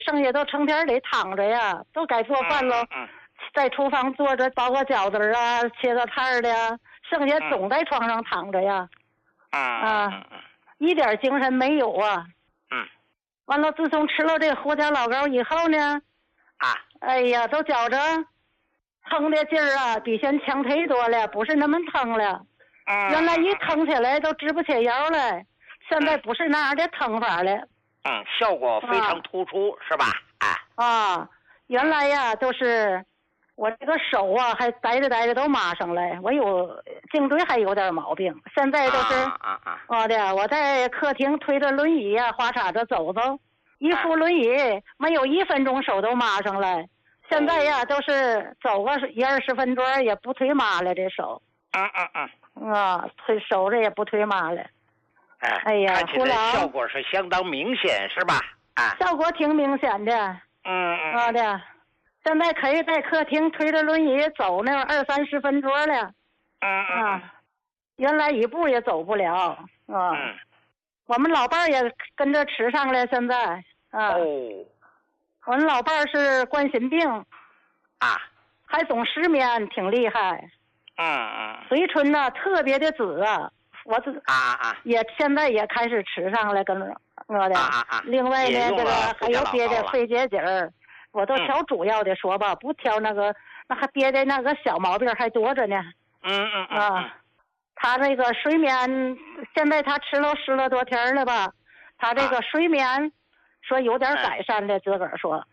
剩下都成天得躺着呀，都该做饭喽。在厨房坐着包个饺子啊，切个菜的，剩下总在床上躺着呀。一点精神没有啊。完了，自从吃了这胡椒老膏以后呢，哎呀，都觉着疼的劲儿啊，比先强忒多了，不是那么疼了。原来一疼起来都直不起腰来，现在不是那样的疼法了。 效果非常突出，是吧？ 原来呀，都是我这个手啊，还呆着都麻上来，我有颈椎还有点毛病，现在都是我在客厅推着轮椅呀，花叉着走走，一扶轮椅没有1分钟手都麻上来。现在呀，都是走个10-20分钟也不推麻了，这手。推手着也不推麻了。哎呀， 看起来效果是相当明显，是吧？ 效果挺明显的。现在可以在客厅推着轮椅走那20-30分钟了。原来一步也走不了。我们老伴儿也跟着吃上了，现在。我们老伴儿是冠心病。还总失眠，挺厉害。嘴唇呢特别的紫啊。我也现在也开始吃上了，跟我的。另外呢，这个还有别的肺结节儿，我都挑主要的说吧，不挑那个，那还别的那个小毛病还多着呢。他这个睡眠，现在他吃了10多天了吧，他这个睡眠说有点改善的，自个儿说。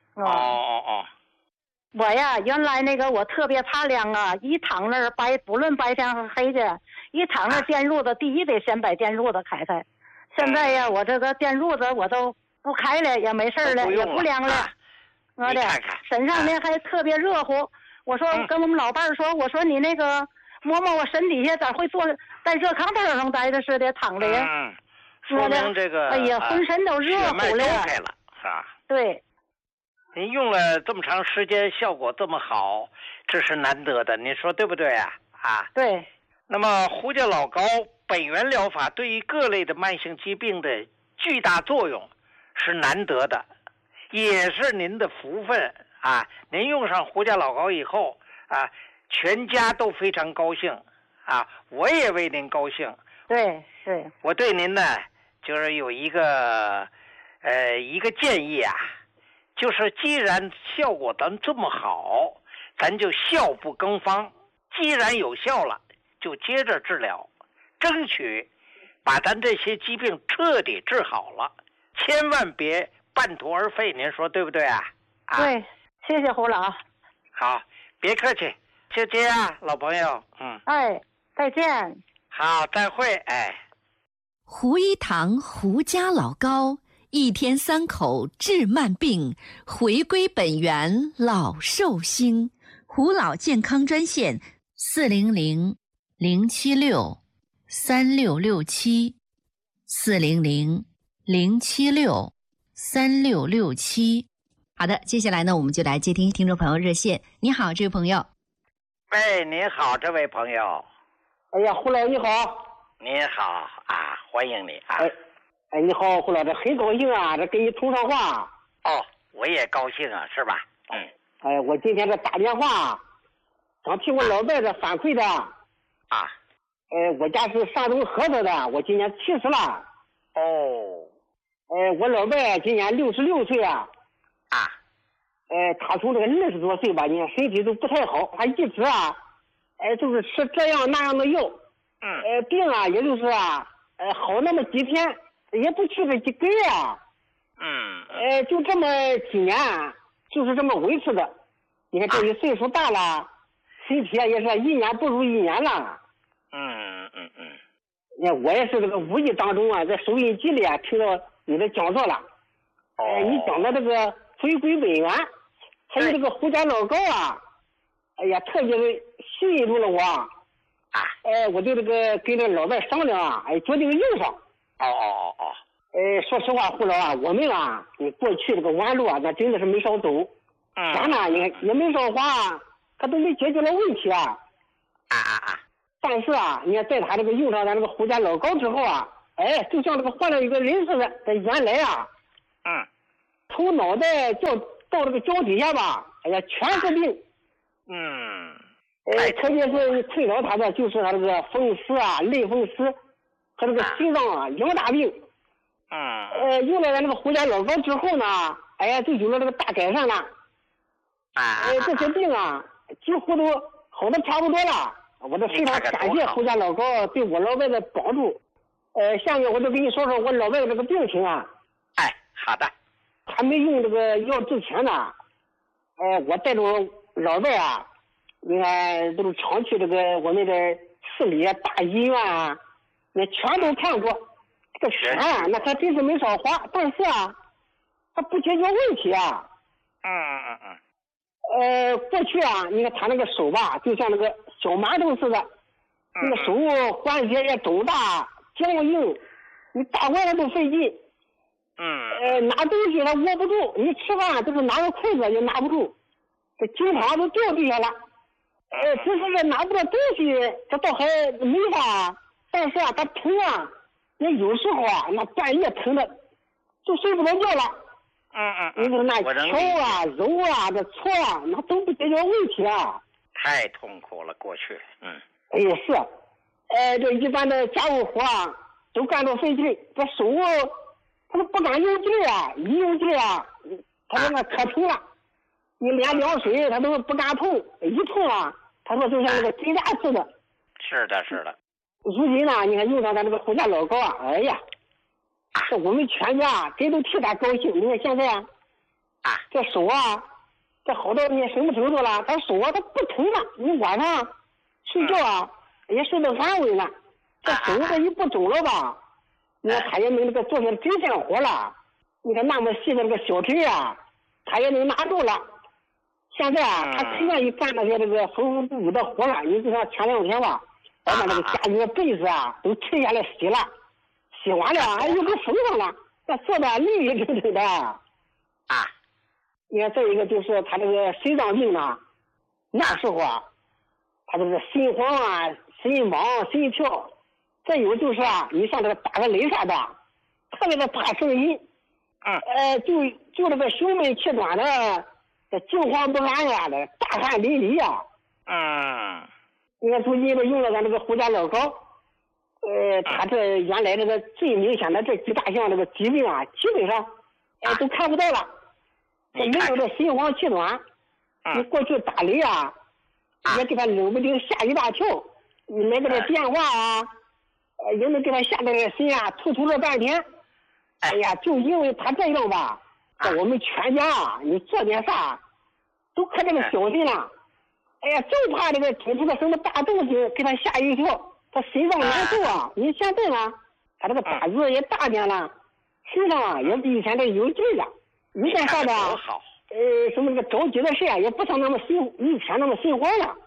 我呀，原来那个我特别怕凉啊，一躺那儿不论白天和黑天，一躺那儿电褥子，第一得先把电褥子开开。现在呀，我这个电褥子我都不开了，也没事了，也不凉了。我的身上呢还特别热乎。我说跟我们老伴儿说，我说你那个摸摸我身底下咋会坐在热炕头上待着似的躺着呀？ 说明这个哎呀，浑身都热乎了。 是吧？ 对。 您用了这么长时间，效果这么好，这是难得的，您说对不对啊？ 对。 那么胡椒老膏本源疗法对于各类的慢性疾病的巨大作用是难得的，也是您的福分啊！您用上胡椒老膏以后全家都非常高兴我也为您高兴。 对， 我对您呢，就是有一个建议就是既然效果咱这么好，咱就效不更方，既然有效了，就接着治疗，争取把咱这些疾病彻底治好了，千万别半途而废，您说对不对啊？ 对，谢谢胡老。 好，别客气，就这样，老朋友。 再见。 好，再会。 胡一堂胡家老膏，1天3口治慢病，回归本源老寿星。胡老健康专线400-076-3667，400-076-3667。好的，接下来呢，我们就来接听听众朋友热线。你好，这位朋友。 您好，这位朋友。 哎呀，胡老你好。 你好欢迎你你好，胡老，这很高兴这跟你通上话。 我也高兴是吧？ 我今天这打电话，想替我老伴这反馈的。我家是山东菏泽的，我今年70了。我老伴今年66岁他从这个20多岁吧，你看身体都不太好，他一直就是吃这样那样的药。病也就是好那么几天，也不去个几个月就这么几年，就是这么维持的。你看这里岁数大了，身体也是1年不如1年了。我也是这个无意当中在收音机里听到你的讲座了。你讲的这个回归本源，还有这个胡椒老膏哎呀，特别的吸引住了我。我就这个跟这老伴商量决定用上。说实话，胡老我们你过去这个弯路那真的是没少走。钱呢也没少花，他都没解决了问题但是你看在他这个用上咱这个胡椒老膏之后就像这个换了一个人似的。在原来从脑袋到这个脚底下吧，哎呀，全是病。特别是困扰他的就是他这个风湿啊、类风湿和这个心脏啊两大病。用了咱这个胡家老膏之后呢，哎呀，就有了这个大改善了。这些病啊，几乎都好的差不多了。我这非常感谢胡家老膏对我老外的帮助。下面我就跟你说说我老外的这个病情啊。 好的。 他没用这个药之前呢，我带着老外啊，应该都是常去这个我们的市里啊、大医院啊，那全都看过。这个钱啊，那可真是没少花，但是啊，他不解决问题啊。过去啊，你看他那个手吧，就像那个小馒头似的，那个手关节也肿大、僵硬，你打过来都费劲。拿东西他握不住，你吃饭都是拿个筷子也拿不住，这经常都掉地下了。只是这拿不到东西，这倒还没法，但是啊，他疼啊，那有时候啊，那半夜疼的就睡不着觉了。你说那敲啊、揉啊、这搓啊，那都不解决问题啊。 太痛苦了，过去。 是，这一般的家务活啊，都干着费劲，这手他都不敢用劲啊，一用劲啊，他说那可疼了。你连凉水他都不敢碰，一碰啊，他说就像那个针扎似的。 是的。 如今呢，你看用上咱这个胡家老膏啊，哎呀，这我们全家真都替他高兴。你看现在啊，这手啊，这好到你什么程度了？他手啊，他不疼了。你晚上睡觉啊，也睡得安稳了。这手这一不肿了吧？你看他也能那个做些针线活了。你看那么细的那个小针啊，他也能拿住了。现在啊，他可愿意干那些这个缝缝补补的活了。你就像前2天吧，把那个家里的被子啊都拆下来洗了，洗完了又给缝上了，那做的利利整整的。你看这一个就是他这个心脏病呢，那时候啊，他这个心慌啊、心忙、心跳，再有就是啊，你像这个打个雷啥的，特别的大声音，就这个胸闷气短的，这惊慌不安呀的，大汗淋漓呀。你看最近的用了咱这个胡家老膏，他这原来这个最明显的这几大项这个疾病啊，基本上都看不到了。没有这心慌气短，你过去打雷啊，也给他冷不丁吓一大跳。你来个这电话啊，也能给他吓得心啊突了半天。哎呀，就因为他这样吧，我们全家啊，你做点啥都可这个小心了。哎呀，就怕这个捅出个什么大动静给他吓一跳，他心脏难受啊。你现在呢，他这个胆子也大点了，身上啊也比以前这有劲了。你看啥的，什么这个着急的事啊，也不像那么以前那么心慌了。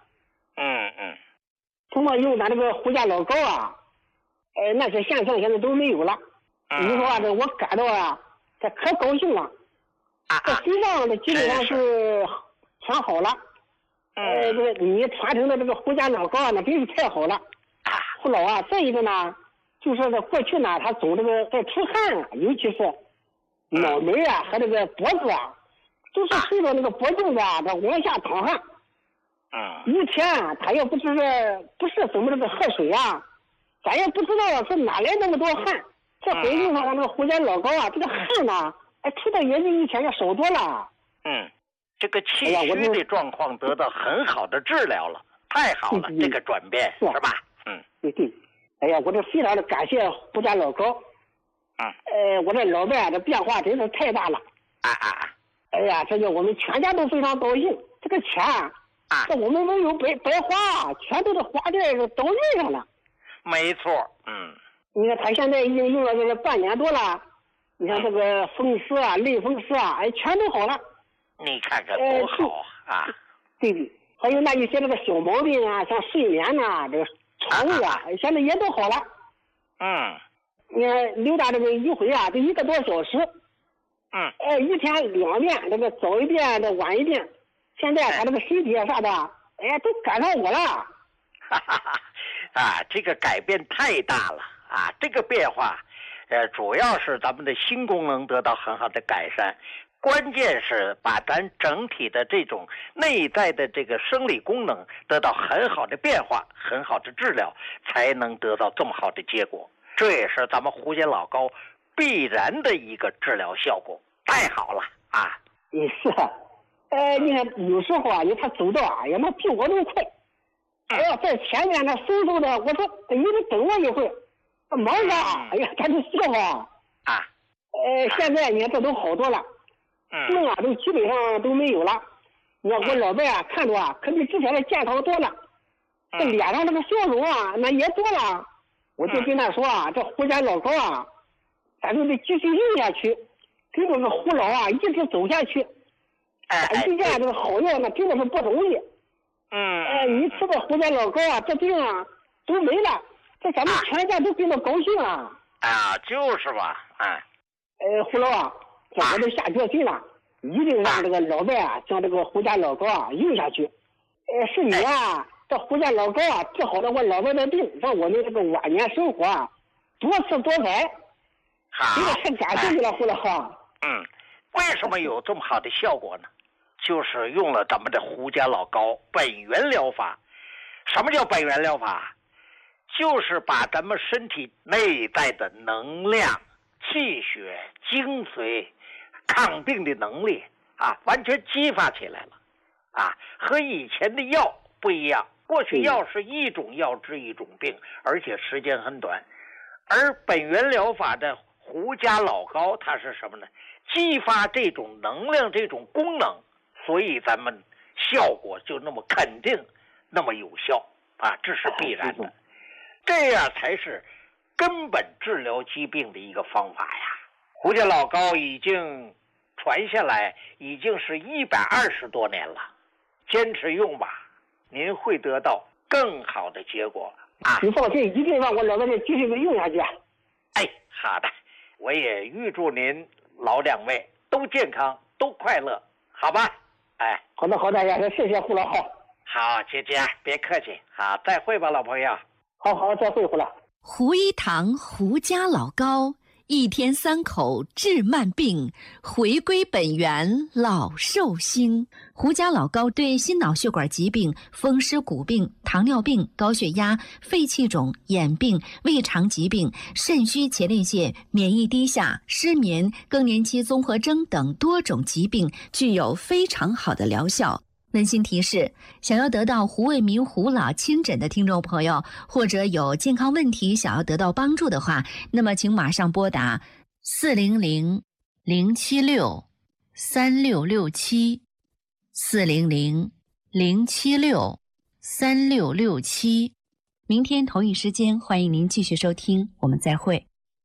通过用咱这个胡家老膏啊，那些现象现在都没有了。你说啊，这我感到啊，这可高兴了。这心脏的基本上是全好了。这个你传承的这个胡家老膏啊，那真是太好了。胡老啊，再一个呢，就是说过去呢，他总这个在出汗啊，尤其是脑门啊和这个脖子啊，都是顺着那个脖颈子啊，这往下淌汗。一天他也不是怎么这个喝水啊，咱也不知道是哪来那么多汗。这回用上那个胡家老膏啊，这个汗呢，出的也比以前要少多了。 这个气虚的状况得到很好的治疗了，太好了，这个转变是吧？ 对。哎呀，我这非常的感谢胡家老膏。我这老伴这变化真是太大了。哎呀，这叫我们全家都非常高兴。这个钱这我们没有白花，全都是花在这刀刃上了。 没错。 你看他现在已经用了这个半年多了，你看这个风湿啊、类风湿啊，全都好了。 你看看多好啊！ 对，还有那一些这个小毛病啊，像睡眠啊、这个肠胃啊，现在也都好了。你看溜达这个一回啊，就1个多小时。一天2遍，这个早一遍，这晚一遍。现在他这个身体啊啥的，都赶上我了。 这个改变太大了啊！这个变化，主要是咱们的心功能得到很好的改善。 关键是把咱整体的这种内在的这个生理功能得到很好的变化，很好的治疗，才能得到这么好的结果。这也是咱们胡家老高必然的一个治疗效果，太好了啊！ 也是啊，你看有时候啊，他走道啊，也能比我都快。哎呀，在前面那嗖嗖的，我说你得等我一会儿，忙着，哎呀，他就笑话啊。 现在你看这都好多了，病啊都基本上都没有了。你看我老伴啊，看着啊，可比之前的健康多了，这脸上那个笑容啊，那也多了。我就跟他说啊，这胡家老高啊，咱就得继续用下去，跟这个胡老啊一直走下去。遇见这个好药呢，真的是不容易。你吃的胡家老高啊，这病啊都没了，这咱们全家都跟着高兴啊！ 啊，就是吧， 胡老啊，我都下决心了，一定让这个老伴啊，将这个胡家老高啊用下去。是你啊，这胡家老高啊治好了我老伴的病，让我们这个晚年生活啊多姿多彩。这个太感谢你了，胡老啊。 为什么有这么好的效果呢？就是用了咱们的胡家老高本源疗法。什么叫本源疗法？就是把咱们身体内在的能量、气血、精髓、抗病的能力啊，完全激发起来了啊！和以前的药不一样，过去药是一种药治一种病，而且时间很短，而本源疗法的胡家老高它是什么呢？激发这种能量、这种功能，所以咱们效果就那么肯定，那么有效啊，这是必然的。这样才是根本治疗疾病的一个方法呀。胡家老高已经传下来，已经是120多年了，坚持用吧，您会得到更好的结果啊！ 你放心，一定让我老伴继续用下去。 好的，我也预祝您老两位都健康，都快乐，好吧？ 好的呀，谢谢胡老。 好，姐姐别客气，好，再会吧，老朋友。 好，再会胡老。 胡一堂胡家老高，一天3口治慢病，回归本源老寿星。胡家老高对心脑血管疾病、风湿骨病、糖尿病、高血压、肺气肿、眼病、胃肠疾病、肾虚前列腺、免疫低下、失眠、更年期综合征等多种疾病具有非常好的疗效。温馨提示：想要得到胡卫民胡老亲诊的听众朋友，或者有健康问题想要得到帮助的话，那么请马上拨打400-076-3667 400-076-3667。明天同一时间，欢迎您继续收听，我们再会。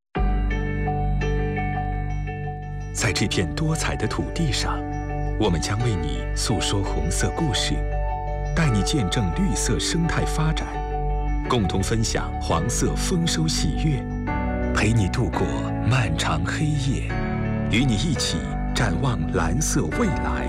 在这片多彩的土地上，我们将为你诉说红色故事，带你见证绿色生态发展，共同分享黄色丰收喜悦，陪你度过漫长黑夜，与你一起展望蓝色未来。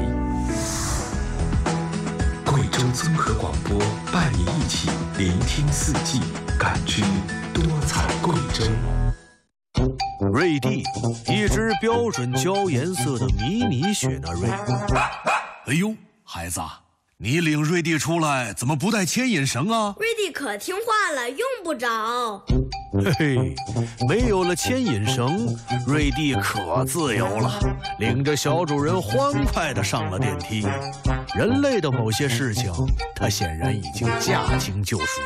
贵州综合广播伴你一起聆听四季，感知多彩贵州。 瑞蒂，一只标准焦颜色的迷你雪纳瑞。 哎呦，孩子，你领瑞蒂出来怎么不带牵引绳啊？ 瑞蒂可听话了，用不着。 嘿嘿，没有了牵引绳，瑞蒂可自由了，领着小主人欢快地上了电梯。人类的某些事情，他显然已经驾轻就熟。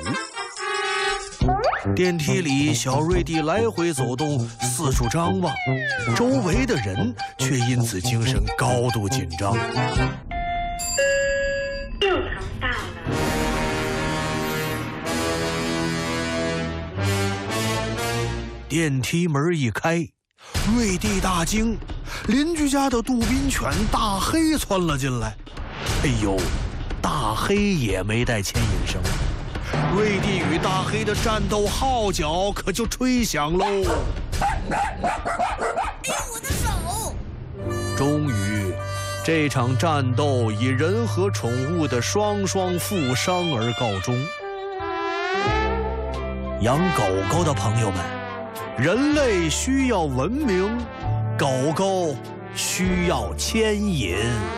电梯里，小瑞蒂来回走动，四处张望，周围的人却因此精神高度紧张。 6层到了。 电梯门一开，瑞蒂大惊，邻居家的杜宾犬大黑窜了进来。哎呦，大黑也没带牵引绳。瑞蒂与大黑的战斗号角可就吹响喽！ 我的手！ 终于，这场战斗以人和宠物的双双负伤而告终。养狗狗的朋友们，人类需要文明，狗狗需要牵引。